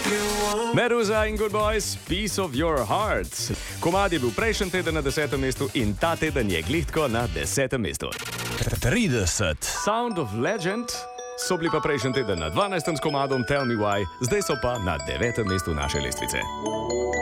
Meduza in Good Boys, Piece of Your Heart. Komad je bil prejšnji teden na 10. mestu in ta teden je glihtko na 10. mestu. 30. Sound of Legend so bili pa prejšnji teden na 12. s komadom Tell Me Why, zdaj so pa na 9. mestu naše lestvice.